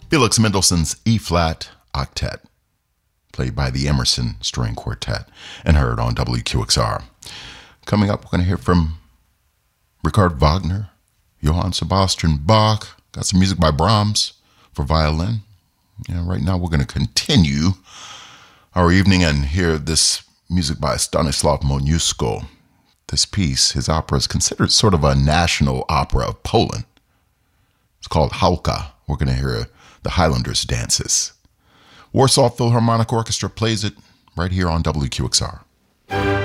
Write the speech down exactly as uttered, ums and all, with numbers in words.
Felix Mendelssohn's E-flat Octet, played by the Emerson String Quartet and heard on W Q X R. Coming up, we're going to hear from Richard Wagner, Johann Sebastian Bach, got some music by Brahms for violin. And right now we're going to continue our evening and hear this music by Stanislaw Moniuszko. This piece, his opera, is considered sort of a national opera of Poland. It's called Halka. We're going to hear the Highlanders dances. Warsaw Philharmonic Orchestra plays it right here on W Q X R.